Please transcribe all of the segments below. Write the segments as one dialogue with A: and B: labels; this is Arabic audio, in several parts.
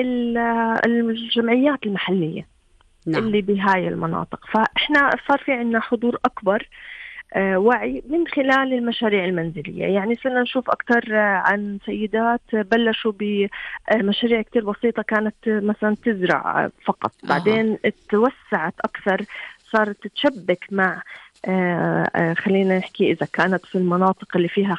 A: الجمعيات المحلية
B: نعم.
A: اللي بهاي المناطق. فإحنا صار في عنا حضور أكبر، وعي من خلال المشاريع المنزلية. يعني صرنا نشوف أكثر عن سيدات بلشوا بمشاريع كتير بسيطة، كانت مثلا تزرع فقط، بعدين توسعت أكثر، صارت تشبك مع خلينا نحكي إذا كانت في المناطق اللي فيها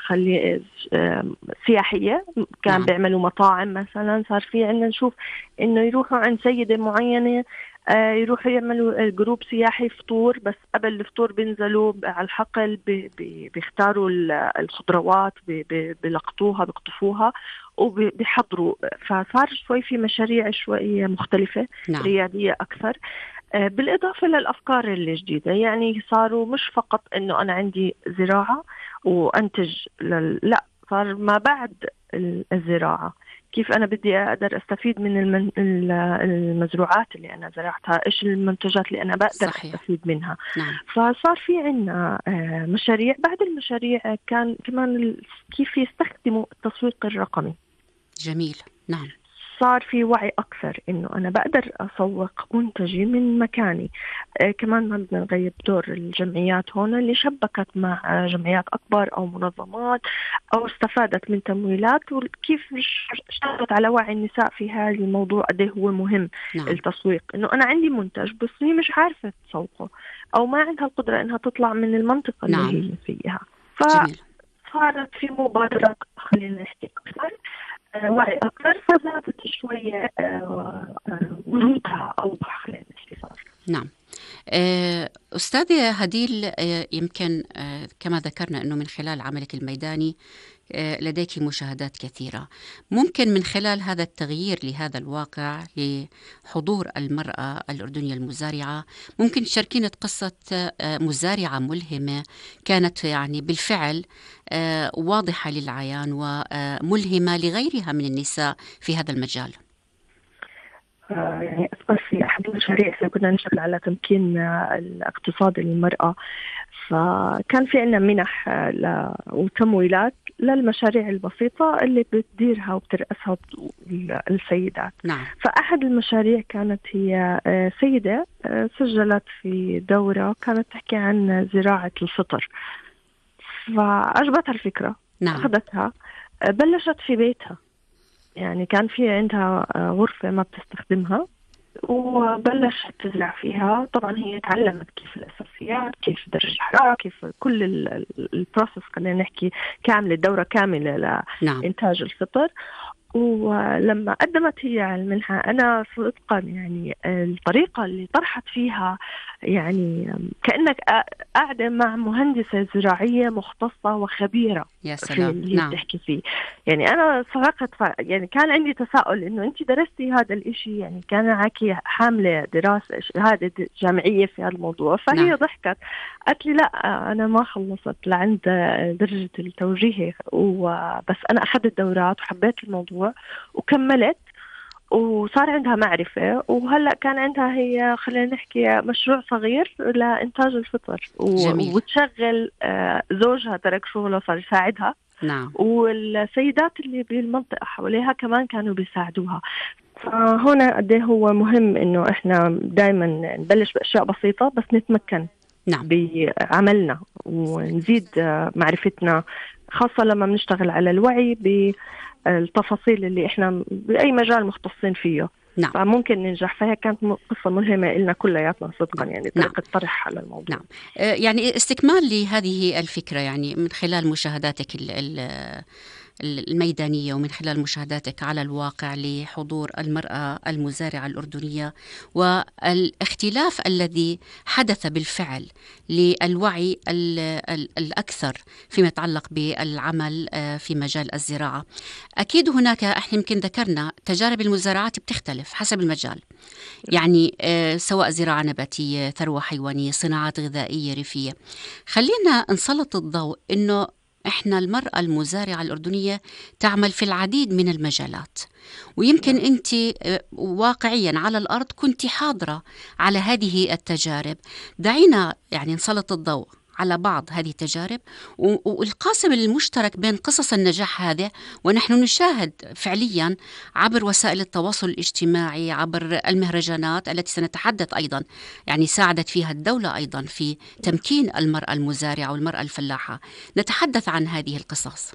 A: سياحية، كان
B: نعم.
A: بيعملوا مطاعم مثلا. صار في عندنا نشوف إنه يروحوا عند سيدة معينة، يروحوا يعملوا جروب سياحي فطور، بس قبل الفطور بينزلوا على الحقل بيختاروا الخضروات، بيلقطوها بيقطفوها وبيحضروا. فصار شوي في مشاريع شوية مختلفة،
B: نعم.
A: ريادية أكثر، بالإضافة للأفكار الجديدة. يعني صاروا مش فقط إنه أنا عندي زراعة وأنتج، لا، صار ما بعد الزراعة، كيف أنا بدي أقدر أستفيد من المزروعات اللي أنا زرعتها، إيش المنتجات اللي أنا بقدر أستفيد منها.
B: نعم.
A: فصار في عنا مشاريع. بعد المشاريع كان كمان كيف يستخدموا التسويق الرقمي.
B: جميل. نعم.
A: صار في وعي أكثر إنه أنا بقدر أسوق منتجي من مكاني. كمان ما بدنا نغيب دور الجمعيات هون اللي شبكت مع جمعيات أكبر أو منظمات أو استفادت من تمويلات، وكيف اشتغلت على وعي النساء في هذا الموضوع قد هو مهم.
B: نعم.
A: التسويق، إنه أنا عندي منتج بس هي مش عارفة تسوقه أو ما عندها القدرة إنها تطلع من المنطقة
B: نعم.
A: اللي هي فيها.
B: جميل.
A: فصارت في مبادرات، خلينا نحكي أكثر وعي أكثر، فزادت شوية وجودها أوضح، خلينا نحكي صار.
B: نعم. أستاذة هديل، يمكن كما ذكرنا أنه من خلال عملك الميداني لديك مشاهدات كثيرة. ممكن من خلال هذا التغيير لهذا الواقع لحضور المرأة الأردنية المزارعة، ممكن تشاركينا قصة مزارعة ملهمة كانت يعني بالفعل واضحة للعيان وملهمة لغيرها من النساء في هذا المجال.
A: يعني أذكر في أحد المشاريع كنا نشتغل على تمكين الاقتصاد للمرأة، فكان في عنا منح وتمويلات للمشاريع البسيطة اللي بتديرها وبترأسها السيدات.
B: نعم.
A: فأحد المشاريع كانت هي سيدة سجلت في دورة كانت تحكي عن زراعة الفطر، فعجبتها الفكرة.
B: نعم.
A: أخذتها بلشت في بيتها، يعني كان في عندها غرفة ما بتستخدمها، وبلشت تزرع فيها. طبعا هي تعلمت كيف الأساسيات، كيف درجة الحرارة، كيف كل البروسيس، خلينا نحكي كاملة، الدورة كاملة لإنتاج الفطر. ولما قدمت هي على المنحة، أنا صدقا يعني الطريقة اللي طرحت فيها يعني كأنك قاعدة مع مهندسة زراعية مختصة وخبيرة.
B: يا سلام.
A: في اللي بتحكي فيه. يعني أنا صراحة يعني كان عندي تساؤل إنه أنت درستي هذا الإشي، يعني كان معك حاملة دراسة شهادة جامعية في هذا الموضوع. فهي ضحكت قالت لي لا، أنا ما خلصت لعند درجة التوجيهي، وبس أنا أخذت دورات وحبيت الموضوع وكملت، وصار عندها معرفة، وهلأ كان عندها هي خلينا نحكي مشروع صغير لإنتاج الفطر، وتشغل زوجها ترك شغله صار يساعدها.
B: نعم.
A: والسيدات اللي بالمنطقة حواليها كمان كانوا بيساعدوها. فهنا قد هو مهم إنه إحنا دائما نبلش بأشياء بسيطة بس نتمكن.
B: نعم.
A: بعملنا ونزيد معرفتنا، خاصة لما بنشتغل على الوعي بالتفاصيل اللي إحنا بأي مجال مختصين فيه.
B: نعم.
A: فممكن ننجح. فهي كانت قصة ملهمة إلنا كلياتنا صدقا. يعني طريقة طرح على الموضوع.
B: نعم. يعني استكمال لهذه الفكرة، يعني من خلال مشاهداتك الميدانية ومن خلال مشاهداتك على الواقع لحضور المرأة المزارعة الأردنية والاختلاف الذي حدث بالفعل للوعي الأكثر فيما يتعلق بالعمل في مجال الزراعة. أكيد هناك، احنا يمكن ذكرنا تجارب المزارعات بتختلف حسب المجال، يعني سواء زراعة نباتية، ثروة حيوانية، صناعات غذائية، ريفية. خلينا نسلط الضوء إنه إحنا المرأة المزارعة الأردنية تعمل في العديد من المجالات، ويمكن أنت واقعيا على الأرض كنت حاضرة على هذه التجارب. دعينا يعني نسلط الضوء على بعض هذه التجارب، والقاسم المشترك بين قصص النجاح هذه، ونحن نشاهد فعليا عبر وسائل التواصل الاجتماعي، عبر المهرجانات التي سنتحدث أيضا، يعني ساعدت فيها الدولة أيضا في تمكين المرأة المزارعة والمرأة الفلاحة، نتحدث عن هذه القصص.